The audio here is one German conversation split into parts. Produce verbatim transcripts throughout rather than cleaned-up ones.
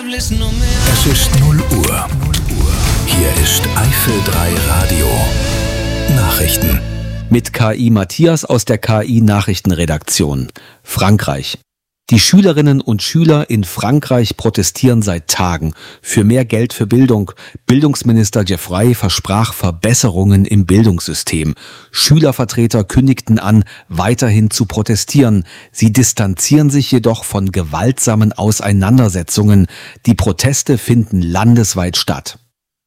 Es ist null Uhr. Hier ist Eifel drei Radio. Nachrichten. Mit K I Matthias aus der K I-Nachrichtenredaktion. Frankreich. Die Schülerinnen und Schüler in Frankreich protestieren seit Tagen für mehr Geld für Bildung. Bildungsminister Geoffroy versprach Verbesserungen im Bildungssystem. Schülervertreter kündigten an, weiterhin zu protestieren. Sie distanzieren sich jedoch von gewaltsamen Auseinandersetzungen. Die Proteste finden landesweit statt.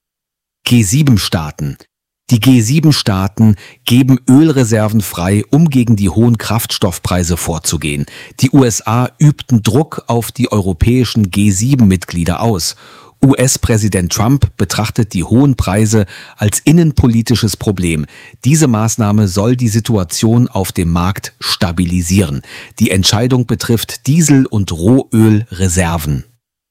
G sieben Staaten. Die G sieben Staaten geben Ölreserven frei, um gegen die hohen Kraftstoffpreise vorzugehen. Die U S A übten Druck auf die europäischen G sieben Mitglieder aus. U S-Präsident Trump betrachtet die hohen Preise als innenpolitisches Problem. Diese Maßnahme soll die Situation auf dem Markt stabilisieren. Die Entscheidung betrifft Diesel- und Rohölreserven.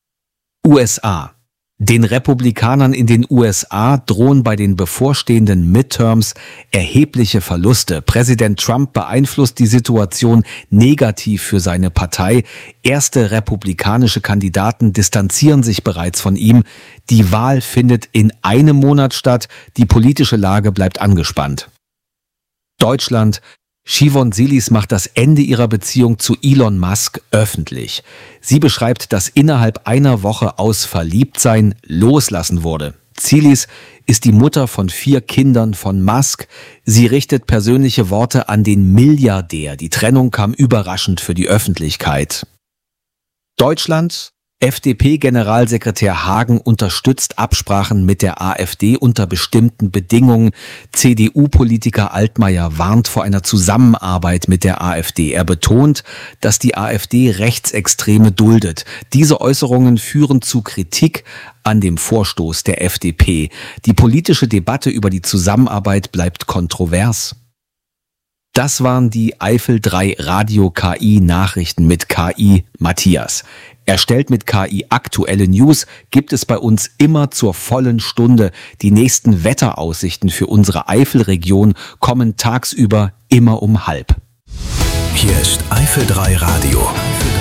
U S A. Den Republikanern in den U S A drohen bei den bevorstehenden Midterms erhebliche Verluste. Präsident Trump beeinflusst die Situation negativ für seine Partei. Erste republikanische Kandidaten distanzieren sich bereits von ihm. Die Wahl findet in einem Monat statt. Die politische Lage bleibt angespannt. Deutschland. Shivon Silis macht das Ende ihrer Beziehung zu Elon Musk öffentlich. Sie beschreibt, dass innerhalb einer Woche aus Verliebtsein loslassen wurde. Silis ist die Mutter von vier Kindern von Musk. Sie richtet persönliche Worte an den Milliardär. Die Trennung kam überraschend für die Öffentlichkeit. Deutschland. F D P-Generalsekretär Hagen unterstützt Absprachen mit der AfD unter bestimmten Bedingungen. C D U-Politiker Altmaier warnt vor einer Zusammenarbeit mit der AfD. Er betont, dass die AfD Rechtsextreme duldet. Diese Äußerungen führen zu Kritik an dem Vorstoß der F D P. Die politische Debatte über die Zusammenarbeit bleibt kontrovers. Das waren die Eifel drei Radio K I-Nachrichten mit K I Matthias. Erstellt mit K I aktuelle News, gibt es bei uns immer zur vollen Stunde. Die nächsten Wetteraussichten für unsere Eifelregion kommen tagsüber immer um halb. Hier ist Eifel drei Radio.